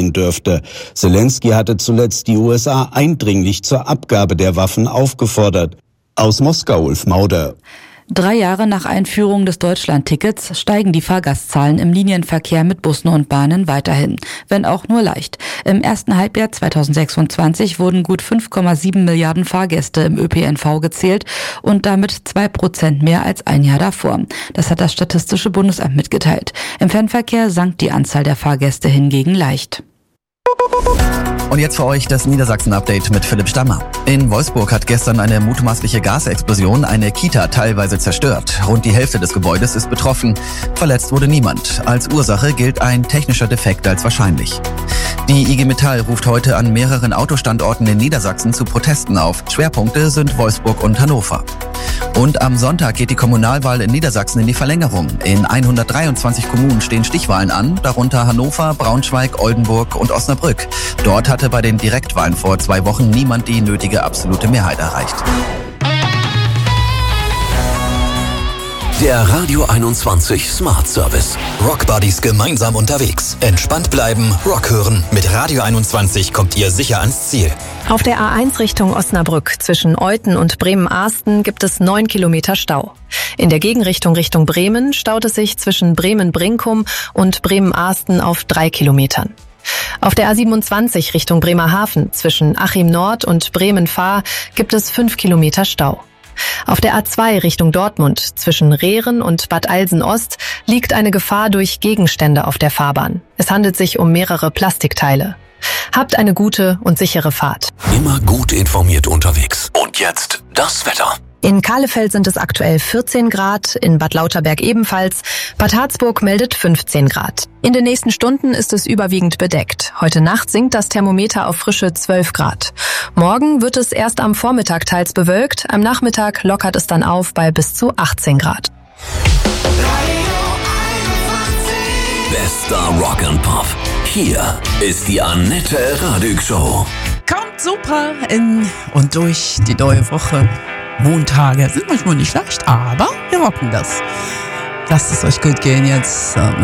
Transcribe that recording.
kommen dürfte. Zelensky hatte zuletzt die USA eindringlich zur Abgabe der Waffen aufgefordert. Aus Moskau, Ulf Mauder. 3 Jahre nach Einführung des Deutschland-Tickets steigen die Fahrgastzahlen im Linienverkehr mit Bussen und Bahnen weiterhin, wenn auch nur leicht. Im ersten Halbjahr 2026 wurden gut 5,7 Milliarden Fahrgäste im ÖPNV gezählt und damit 2% mehr als ein Jahr davor. Das hat das Statistische Bundesamt mitgeteilt. Im Fernverkehr sank die Anzahl der Fahrgäste hingegen leicht. Und jetzt für euch das Niedersachsen-Update mit Philipp Stammer. In Wolfsburg hat gestern eine mutmaßliche Gasexplosion eine Kita teilweise zerstört. Rund die Hälfte des Gebäudes ist betroffen. Verletzt wurde niemand. Als Ursache gilt ein technischer Defekt als wahrscheinlich. Die IG Metall ruft heute an mehreren Autostandorten in Niedersachsen zu Protesten auf. Schwerpunkte sind Wolfsburg und Hannover. Und am Sonntag geht die Kommunalwahl in Niedersachsen in die Verlängerung. In 123 Kommunen stehen Stichwahlen an, darunter Hannover, Braunschweig, Oldenburg und Osnabrück. Dort hatte bei den Direktwahlen vor 2 Wochen niemand die nötige absolute Mehrheit erreicht. Der Radio 21 Smart Service. Rock Buddies gemeinsam unterwegs. Entspannt bleiben, Rock hören. Mit Radio 21 kommt ihr sicher ans Ziel. Auf der A1 Richtung Osnabrück zwischen Euthen und Bremen-Arsten gibt es 9 Kilometer Stau. In der Gegenrichtung Richtung Bremen staut es sich zwischen Bremen-Brinkum und Bremen-Arsten auf 3 Kilometern. Auf der A27 Richtung Bremerhaven zwischen Achim Nord und Bremen-Fahr gibt es 5 Kilometer Stau. Auf der A2 Richtung Dortmund zwischen Rehren und Bad Eilsen-Ost liegt eine Gefahr durch Gegenstände auf der Fahrbahn. Es handelt sich um mehrere Plastikteile. Habt eine gute und sichere Fahrt. Immer gut informiert unterwegs. Und jetzt das Wetter. In Kahlefeld sind es aktuell 14 Grad, in Bad Lauterberg ebenfalls. Bad Harzburg meldet 15 Grad. In den nächsten Stunden ist es überwiegend bedeckt. Heute Nacht sinkt das Thermometer auf frische 12 Grad. Morgen wird es erst am Vormittag teils bewölkt, am Nachmittag lockert es dann auf bei bis zu 18 Grad. Bester Rock and Pop. Hier ist die Annette Radig Show. Kommt super in und durch die neue Woche. Montage sind manchmal nicht leicht, aber wir rocken das. Lasst es euch gut gehen jetzt.